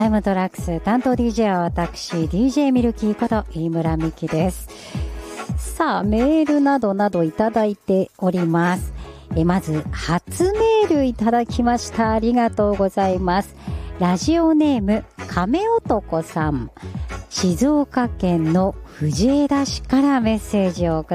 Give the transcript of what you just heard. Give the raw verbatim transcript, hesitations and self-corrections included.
タイムトラックス担当 ディージェー は私 ディージェー ミルキーこと飯村美希です。さあ、メールなどなどいただいております。えまず初メールいただきました。ありがとうございます。ラジオネーム亀男さん、静岡県の藤枝市からメッセージをく